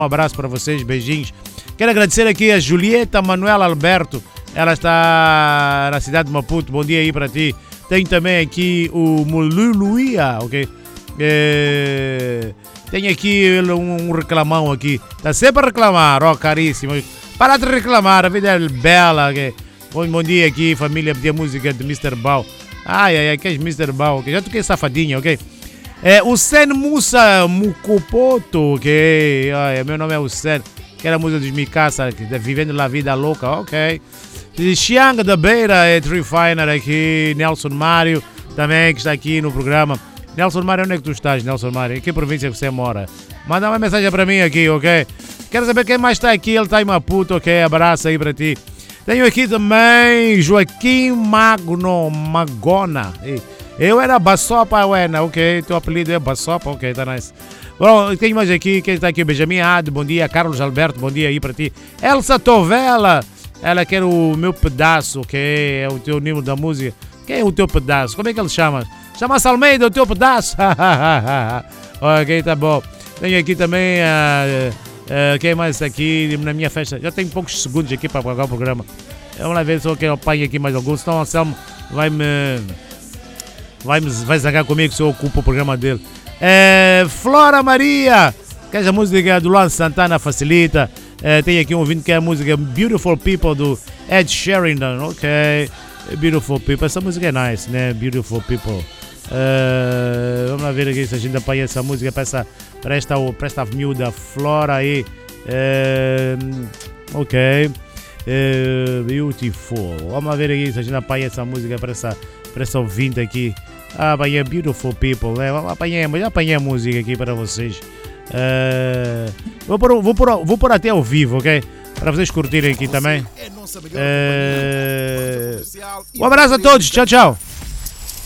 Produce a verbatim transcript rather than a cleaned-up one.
Um abraço para vocês, beijinhos. Quero agradecer aqui a Julieta Manuela Alberto. Ela está na cidade de Maputo. Bom dia aí para ti. Tem também aqui o Mululuia, ok? É... Tem aqui um, um reclamão aqui. Está sempre a reclamar, ó, oh, caríssimo. Para de reclamar, a vida é bela, ok? Bom, bom dia aqui, família, pedir a música de mister Bau. Ai, ai, ai, que é mister Bau, ok? Já toquei safadinha, ok? É, o Sen Musa Mukopoto, ok? Ai, meu nome é o Sen, que era a música dos Mikasa, vivendo a vida louca, ok? Xianga da Beira, é Refiner aqui, Nelson Mário, também que está aqui no programa. Nelson Mário, onde é que tu estás, Nelson Mário? Em que província você mora? Manda uma mensagem para mim aqui, ok? Quero saber quem mais está aqui, ele está em Maputo, ok? Abraço aí para ti. Tenho aqui também Joaquim Magno Magona. Eu era Bassopa, Uena, ok? Teu apelido é Bassopa, ok, tá nice. Bom, tenho mais aqui, quem está aqui? Benjamin Ad, bom dia. Carlos Alberto, bom dia aí para ti. Elsa Tovela, ela quer o meu pedaço, ok? É o teu nível da música. Quem é o teu pedaço? Como é que ele chama? Chama-se Almeida, o teu pedaço. Ok, tá bom. Tenho aqui também, uh, uh, quem mais está aqui na minha festa? Já tenho poucos segundos aqui para pagar o programa. Vamos lá ver se eu quero apanhar aqui mais alguns. Senão o Anselmo vai-me vai, -me, vai zangar comigo se eu ocupo o programa dele. É, Flora Maria, que é a música do Luan Santana facilita. É, tem aqui um ouvinte que é a música Beautiful People do Ed Sheeran, ok? Beautiful People, essa música é nice, né? Beautiful People. Uh, vamos lá ver aqui se a gente apanha essa música para esta, para esta, para esta miúda Flora aí. Uh, ok. Uh, beautiful. Vamos lá ver aqui se a gente apanha essa música para essa, para essa ouvinte aqui. Ah, apanhei Beautiful People, né? Apanhei, já apanhei a música aqui para vocês. Uh, vou, pôr, vou, pôr, vou pôr até ao vivo, ok? Para vocês curtirem aqui também. Uh, um abraço a todos, tchau, tchau.